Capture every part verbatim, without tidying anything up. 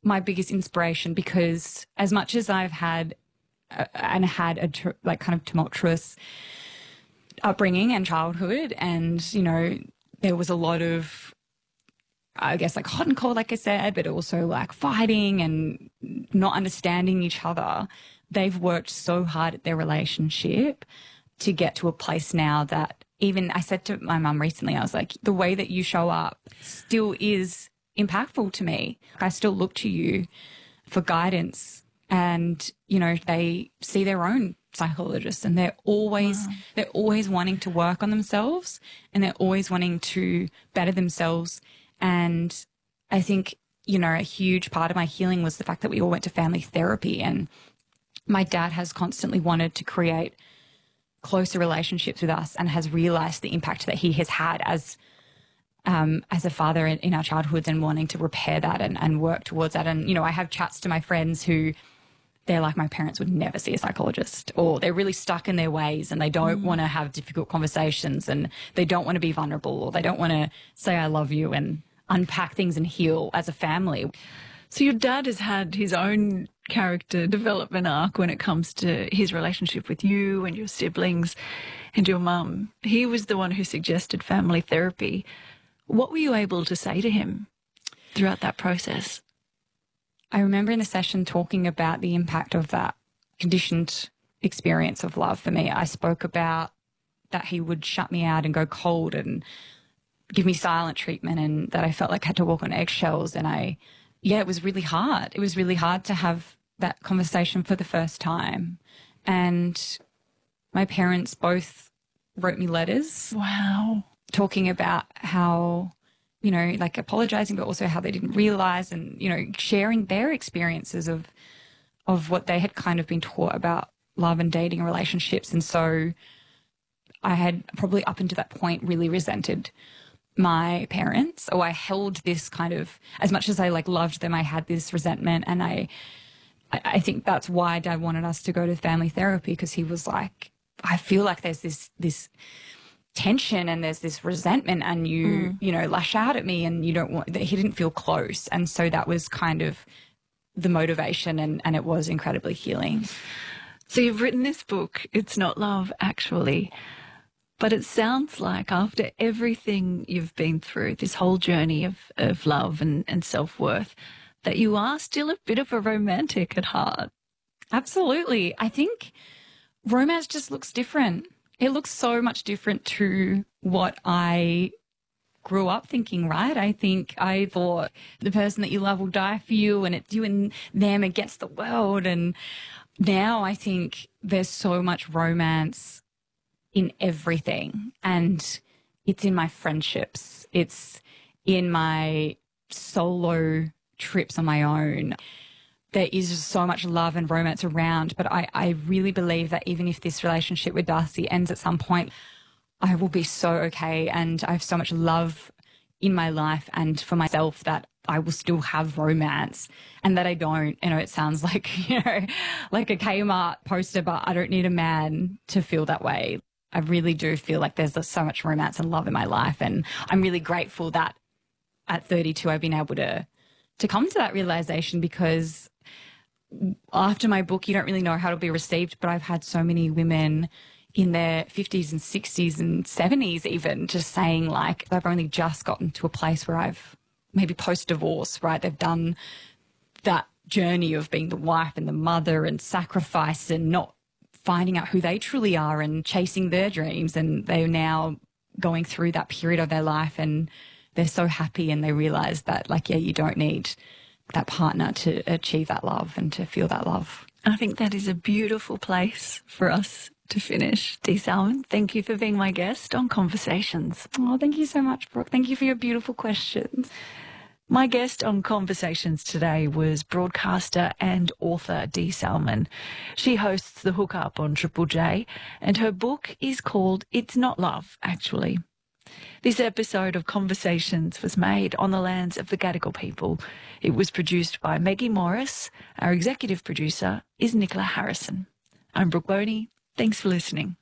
my biggest inspiration, because as much as I've had uh, and had a tr- like kind of tumultuous upbringing and childhood, and, you know, there was a lot of, I guess, like hot and cold, like I said, but also like fighting and not understanding each other. They've worked so hard at their relationship to get to a place now that even I said to my mum recently, I was like, the way that you show up still is impactful to me. I still look to you for guidance, and, you know, they see their own psychologists, and they're always, wow. they're always wanting to work on themselves, and they're always wanting to better themselves. And I think, you know, a huge part of my healing was the fact that we all went to family therapy, and my dad has constantly wanted to create closer relationships with us and has realized the impact that he has had as um, as a father in, in our childhoods, and wanting to repair that and, and work towards that. And, you know, I have chats to my friends who they're like, my parents would never see a psychologist, or they're really stuck in their ways and they don't mm. want to have difficult conversations, and they don't want to be vulnerable, or they don't want to say I love you and unpack things and heal as a family. So your dad has had his own character development arc when it comes to his relationship with you and your siblings and your mum. He was the one who suggested family therapy. What were you able to say to him throughout that process? I remember in the session talking about the impact of that conditioned experience of love for me. I spoke about that he would shut me out and go cold and give me silent treatment, and that I felt like I had to walk on eggshells. And I, yeah, it was really hard. It was really hard to have that conversation for the first time. And my parents both wrote me letters. Wow. Talking about how, you know, like apologizing, but also how they didn't realize, and, you know, sharing their experiences of, of what they had kind of been taught about love and dating and relationships. And so I had probably up until that point really resented my parents, or I held this kind of, as much as I like loved them, I had this resentment. And I, I think that's why Dad wanted us to go to family therapy, because he was like, I feel like there's this, this tension and there's this resentment, and you, mm. you know, lash out at me, and you don't want that. He didn't feel close. And so that was kind of the motivation, and, and it was incredibly healing. So you've written this book, It's Not Love, Actually. But it sounds like after everything you've been through, this whole journey of, of love and, and self-worth, that you are still a bit of a romantic at heart. Absolutely. I think romance just looks different. It looks so much different to what I grew up thinking, right? I think I thought the person that you love will die for you, and it's you and them against the world. And now I think there's so much romance in everything, and it's in my friendships, it's in my solo trips on my own. There is just so much love and romance around, but I, I really believe that even if this relationship with Darcy ends at some point, I will be so okay, and I have so much love in my life and for myself that I will still have romance, and that I don't, you know, it sounds like, you know, like a Kmart poster, but I don't need a man to feel that way. I really do feel like there's so much romance and love in my life, and I'm really grateful that at thirty-two I've been able to to come to that realization, because after my book, you don't really know how it'll be received, but I've had so many women in their fifties and sixties and seventies even just saying, like, they've only just gotten to a place where I've maybe post-divorce, right? They've done that journey of being the wife and the mother and sacrifice and not finding out who they truly are and chasing their dreams, and they're now going through that period of their life, and they're so happy, and they realize that, like, yeah, you don't need that partner to achieve that love and to feel that love. I think that is a beautiful place for us to finish. Dee Salmon, thank you for being my guest on Conversations. Oh, thank you so much, Brooke. Thank you for your beautiful questions. My guest on Conversations today was broadcaster and author Dee Salmon. She hosts The Hookup on Triple J, and her book is called It's Not Love, Actually. This episode of Conversations was made on the lands of the Gadigal people. It was produced by Maggie Morris. Our executive producer is Nicola Harrison. I'm Brooke Boney. Thanks for listening.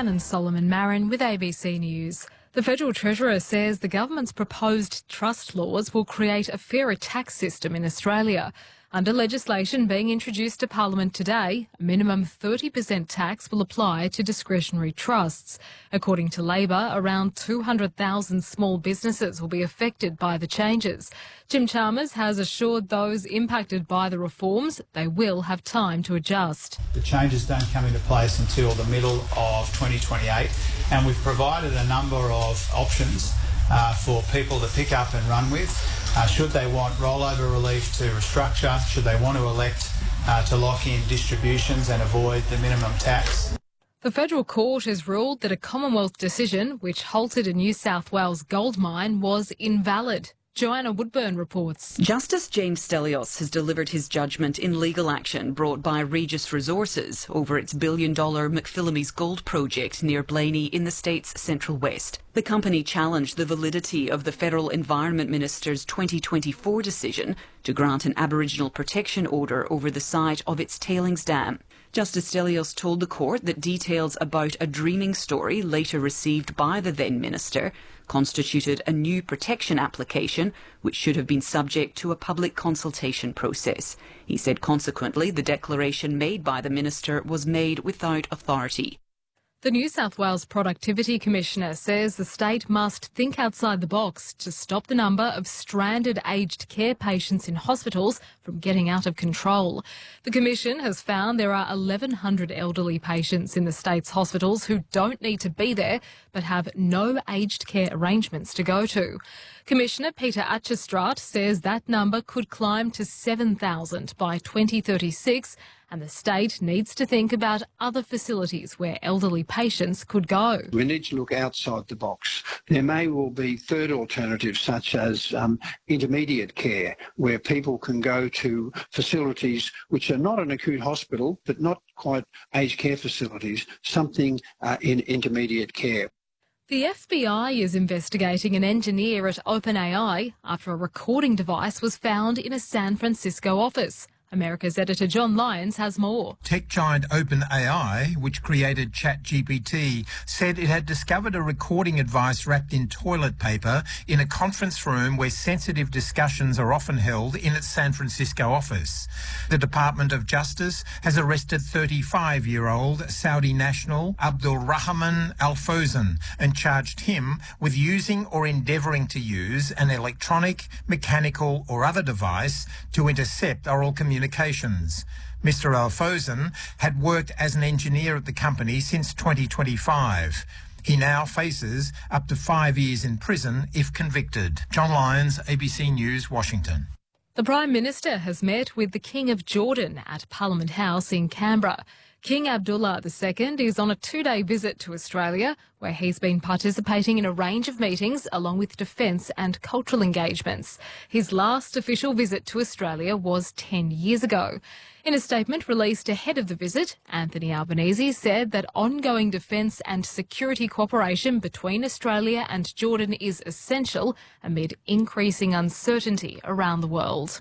Shannon Solomon Marin with A B C News. The Federal Treasurer says the government's proposed trust laws will create a fairer tax system in Australia. Under legislation being introduced to Parliament today, a minimum thirty percent tax will apply to discretionary trusts. According to Labor, around two hundred thousand small businesses will be affected by the changes. Jim Chalmers has assured those impacted by the reforms they will have time to adjust. The changes don't come into place until the middle of twenty twenty-eight, and we've provided a number of options uh, for people to pick up and run with. Uh, should they want rollover relief to restructure, should they want to elect uh, to lock in distributions and avoid the minimum tax. The Federal Court has ruled that a Commonwealth decision which halted a New South Wales gold mine was invalid. Joanna Woodburn reports. Justice James Stelios has delivered his judgment in legal action brought by Regis Resources over its billion-dollar McPhillamys gold project near Blaney in the state's central west. The company challenged the validity of the Federal Environment Minister's twenty twenty-four decision to grant an Aboriginal protection order over the site of its tailings dam. Justice Stelios told the court that details about a dreaming story later received by the then minister constituted a new protection application which should have been subject to a public consultation process. He said consequently the declaration made by the minister was made without authority. The New South Wales Productivity Commissioner says the state must think outside the box to stop the number of stranded aged care patients in hospitals from getting out of control. The Commission has found there are eleven hundred elderly patients in the state's hospitals who don't need to be there but have no aged care arrangements to go to. Commissioner Peter Atchestrat says that number could climb to seven thousand by twenty thirty-six, and the state needs to think about other facilities where elderly patients could go. We need to look outside the box. There may well be third alternatives such as um, intermediate care, where people can go to facilities which are not an acute hospital but not quite aged care facilities, something uh, in intermediate care. The F B I is investigating an engineer at OpenAI after a recording device was found in a San Francisco office. America's editor John Lyons has more. Tech giant OpenAI, which created ChatGPT, said it had discovered a recording device wrapped in toilet paper in a conference room where sensitive discussions are often held in its San Francisco office. The Department of Justice has arrested thirty-five-year-old Saudi national Abdul Rahman Al Fawzan and charged him with using or endeavouring to use an electronic, mechanical or other device to intercept oral communication. Communications. Mister Al Fawzan had worked as an engineer at the company since twenty twenty-five. He now faces up to five years in prison if convicted. John Lyons, A B C News, Washington. The Prime Minister has met with the King of Jordan at Parliament House in Canberra. King Abdullah the Second is on a two-day visit to Australia, where he's been participating in a range of meetings along with defence and cultural engagements. His last official visit to Australia was ten years ago. In a statement released ahead of the visit, Anthony Albanese said that ongoing defence and security cooperation between Australia and Jordan is essential amid increasing uncertainty around the world.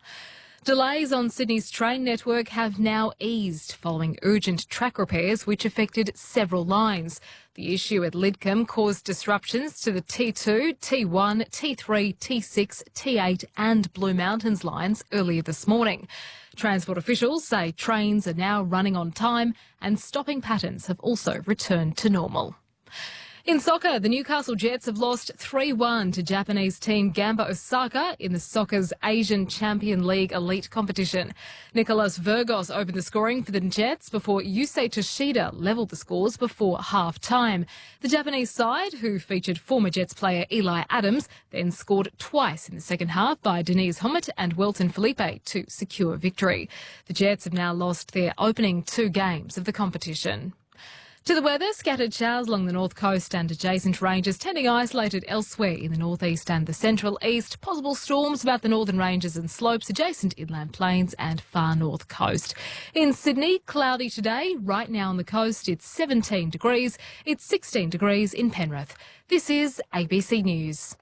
Delays on Sydney's train network have now eased following urgent track repairs which affected several lines. The issue at Lidcombe caused disruptions to the T two, T one, T three, T six, T eight and Blue Mountains lines earlier this morning. Transport officials say trains are now running on time and stopping patterns have also returned to normal. In soccer, the Newcastle Jets have lost three one to Japanese team Gamba Osaka in the soccer's Asian Champion League elite competition. Nicolas Virgos opened the scoring for the Jets before Yusei Toshida levelled the scores before half-time. The Japanese side, who featured former Jets player Eli Adams, then scored twice in the second half by Denise Hommett and Welton Felipe to secure victory. The Jets have now lost their opening two games of the competition. To the weather, scattered showers along the north coast and adjacent ranges, tending isolated elsewhere in the northeast and the central east. Possible storms about the northern ranges and slopes, adjacent inland plains and far north coast. In Sydney, cloudy today. Right now on the coast, it's seventeen degrees. It's sixteen degrees in Penrith. This is A B C News.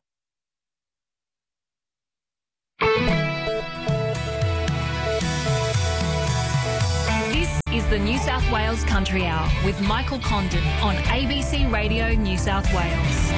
This is the the New South Wales Country Hour with Michael Condon on A B C Radio New South Wales.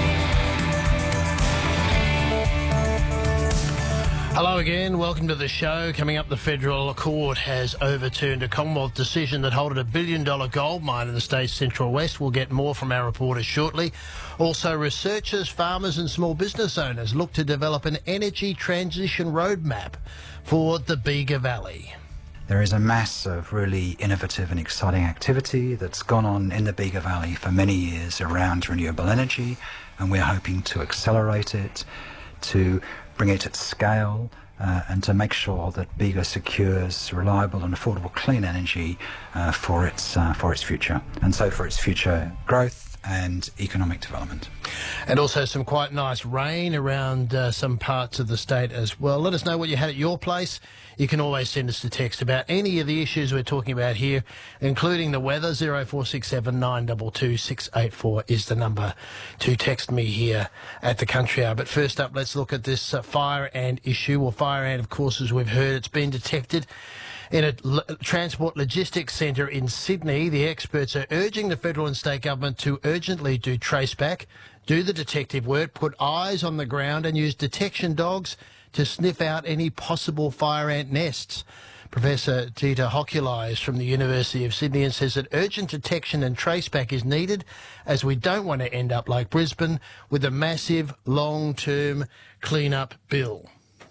Hello again, welcome to the show. Coming up, the federal court has overturned a Commonwealth decision that halted a billion dollar gold mine in the state's Central West. We'll get more from our reporters shortly. Also, researchers, farmers and small business owners look to develop an energy transition roadmap for the Bega Valley. There is a mass of really innovative and exciting activity that's gone on in the Bega Valley for many years around renewable energy, and we're hoping to accelerate it, to bring it at scale, uh, and to make sure that Bega secures reliable and affordable clean energy uh, for its uh, for its future, and so for its future growth and economic development. And also some quite nice rain around uh, some parts of the state as well. Let us know what you had at your place. You can always send us a text about any of the issues we're talking about here, including the weather. zero four six seven nine two two six eight four is the number to text me here at the Country Hour. But first up, let's look at this uh, fire ant issue. Well, fire ant, of course, as we've heard, it's been detected in a l- transport logistics centre in Sydney. The experts are urging the federal and state government to urgently do traceback, do the detective work, put eyes on the ground and use detection dogs to sniff out any possible fire ant nests. Professor Dieter Hokulai is from the University of Sydney and says that urgent detection and traceback is needed, as we don't want to end up like Brisbane with a massive long-term clean-up bill.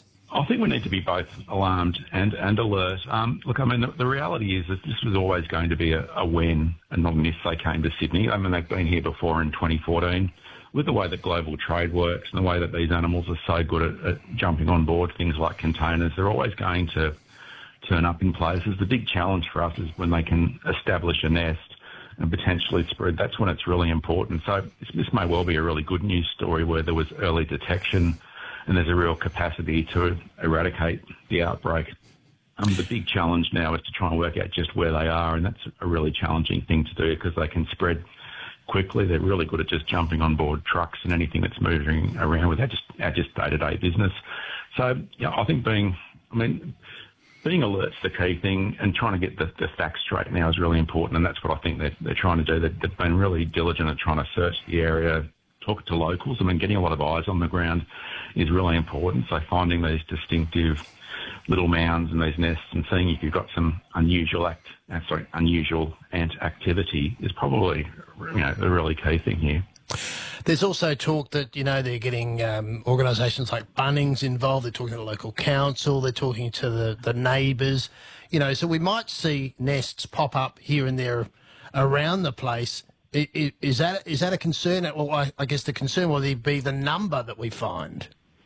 I think we need to be both alarmed and, and alert. Um, look, I mean, the, the reality is that this was always going to be a, a when and not an if they came to Sydney. I mean, they've been here before in twenty fourteen. With the way that global trade works and the way that these animals are so good at, at jumping on board things like containers, they're always going to turn up in places. The big challenge for us is when they can establish a nest and potentially spread. That's when it's really important. So this, this may well be a really good news story where there was early detection and there's a real capacity to eradicate the outbreak. Um, the big challenge now is to try and work out just where they are, and that's a really challenging thing to do because they can spread quickly. They're really good at just jumping on board trucks and anything that's moving around with our just, our just day-to-day business. So, yeah, I think being, I mean, being alert's the key thing, and trying to get the, the facts straight now is really important, and that's what I think they're, they're trying to do. They've, they've been really diligent at trying to search the area, talk to locals. I mean, getting a lot of eyes on the ground is really important. So finding these distinctive little mounds and these nests and seeing if you've got some unusual act, uh, sorry, unusual ant activity is probably, you know, the really key thing here. There's also talk that, you know, they're getting um, organisations like Bunnings involved. They're talking to the local council. They're talking to the, the neighbours. You know, so we might see nests pop up here and there around the place. Is, is that is that a concern? Well, I, I guess the concern will be the number that we find.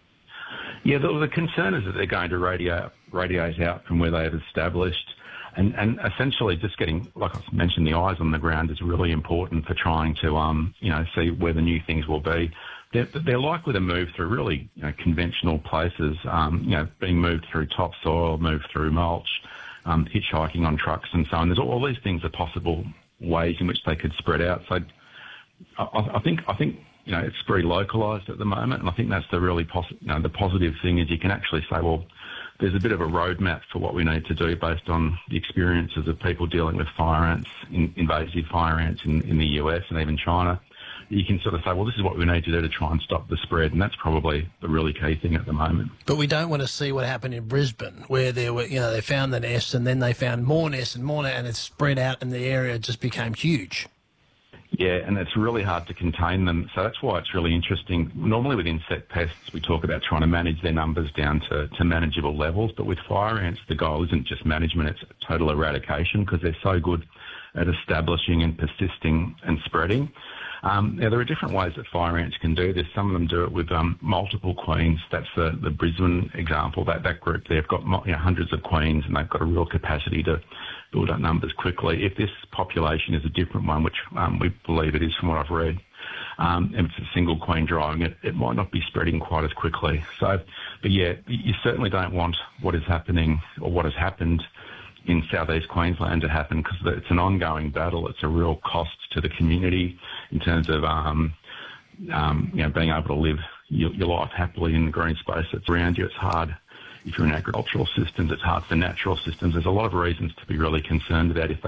Yeah, the, the concern is that they're going to radiate, radiate out from where they have established. And, and essentially just getting, like I mentioned, the eyes on the ground is really important for trying to, um, you know, see where the new things will be. They're, they're likely to move through really, you know, conventional places, um, you know, being moved through topsoil, moved through mulch, um, hitchhiking on trucks and so on. There's all, all these things are possible ways in which they could spread out. So I, I think, I think, you know, it's very localised at the moment, and I think that's the really posi- you know, the positive thing is you can actually say, well, there's a bit of a roadmap for what we need to do based on the experiences of people dealing with fire ants, in, invasive fire ants in, in the U S and even China. You can sort of say, well, this is what we need to do to try and stop the spread, and that's probably the really key thing at the moment. But we don't want to see what happened in Brisbane, where there were, you know, they found the nests and then they found more nests and more nests, and it spread out and the area just became huge. Yeah, and it's really hard to contain them. So that's why it's really interesting. Normally with insect pests, we talk about trying to manage their numbers down to, to manageable levels. But with fire ants, the goal isn't just management, it's total eradication because they're so good at establishing and persisting and spreading. Um, now, there are different ways that fire ants can do this. Some of them do it with um, multiple queens. That's the, the Brisbane example. That, that group, they've got you know, hundreds of queens and they've got a real capacity to build up numbers quickly. If this population is a different one, which um, we believe it is from what I've read, um, and it's a single queen driving it, it might not be spreading quite as quickly. So, but yeah, you certainly don't want what is happening or what has happened in southeast Queensland to happen because it's an ongoing battle. It's a real cost to the community in terms of um, um, you know, being able to live your, your life happily in the green space that's around you. It's hard if you're in agricultural systems. It's hard for natural systems. There's a lot of reasons to be really concerned about if they